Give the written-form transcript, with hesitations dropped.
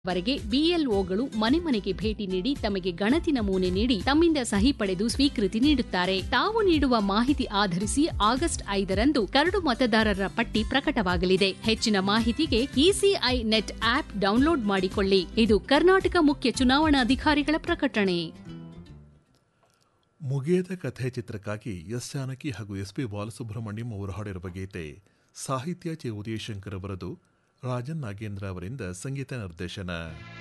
ವರೆಗೆ ಬಿಎಲ್ಒಗಳು ಮನೆ ಮನೆಗೆ ಭೇಟಿ ನೀಡಿ ತಮಗೆ ಗಣತಿ ನಮೂನೆ ನೀಡಿ ತಮ್ಮಿಂದ ಸಹಿ ಪಡೆದು ಸ್ವೀಕೃತಿ ನೀಡುತ್ತಾರೆ. ತಾವು ನೀಡುವ ಮಾಹಿತಿ ಆಧರಿಸಿ ಆಗಸ್ಟ್ 5ರಂದು ಕರಡು ಮತದಾರರ ಪಟ್ಟಿ ಪ್ರಕಟವಾಗಲಿದೆ. ಹೆಚ್ಚಿನ ಮಾಹಿತಿಗೆ ಇಸಿಐ ನೆಟ್ ಆಪ್ ಡೌನ್ಲೋಡ್ ಮಾಡಿಕೊಳ್ಳಿ. ಇದು ಕರ್ನಾಟಕ ಮುಖ್ಯ ಚುನಾವಣಾಧಿಕಾರಿಗಳ ಪ್ರಕಟಣೆ. ಮುಗಿಯದ ಕಥೆ ಚಿತ್ರಕ್ಕಾಗಿ ಎಸ್ ಜಾನಕಿ ಹಾಗೂ ಎಸ್ಪಿ ಬಾಲಸುಬ್ರಹ್ಮಣ್ಯಂ ಅವರು ಹಾಡಿರುವ ಗೀತೆ ಸಾಹಿತ್ಯ ಚೆ ಉದಯಶಂಕರ್ ಅವರದು, ರಾಜನ್ ನಾಗೇಂದ್ರ ಅವರಿಂದ ಸಂಗೀತ ನಿರ್ದೇಶನ.